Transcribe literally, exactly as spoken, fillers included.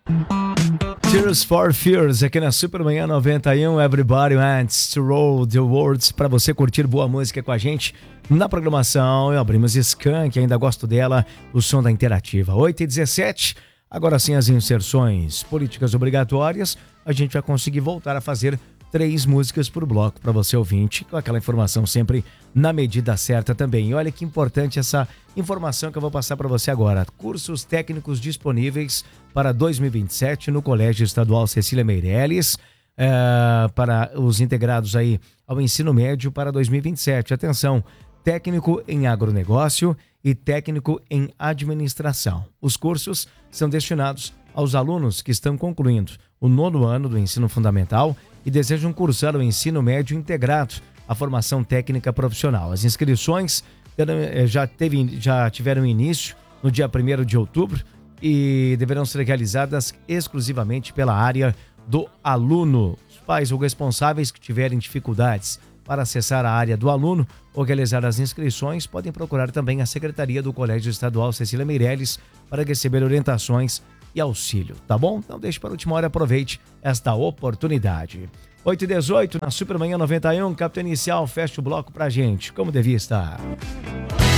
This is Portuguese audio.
Tears for Fears, aqui na Supermanhã noventa e um. Everybody wants to roll the world. Para você curtir boa música com a gente na programação. Abrimos Skank, ainda gosto dela, o som da Interativa. oito e dezessete, agora sim as inserções políticas obrigatórias. A gente vai conseguir voltar a fazer três músicas por bloco para você ouvinte, com aquela informação sempre na medida certa também. E olha que importante essa informação que eu vou passar para você agora. Cursos técnicos disponíveis para dois mil e vinte e sete no Colégio Estadual Cecília Meirelles, é, para os integrados aí ao ensino médio para dois mil e vinte e sete. Atenção, técnico em agronegócio e técnico em administração. Os cursos são destinados aos alunos que estão concluindo o nono ano do ensino fundamental e desejam cursar o ensino médio integrado, a formação técnica profissional. As inscrições já, teve, já tiveram início no dia primeiro de outubro e deverão ser realizadas exclusivamente pela área do aluno. Os pais ou responsáveis que tiverem dificuldades para acessar a área do aluno ou realizar as inscrições podem procurar também a Secretaria do Colégio Estadual Cecília Meirelles para receber orientações e auxílio, tá bom? Então deixe para a última hora, aproveite esta oportunidade. oito e dezoito na Supermanhã noventa e um, Capitão Inicial, fecha o bloco pra gente, como devia estar.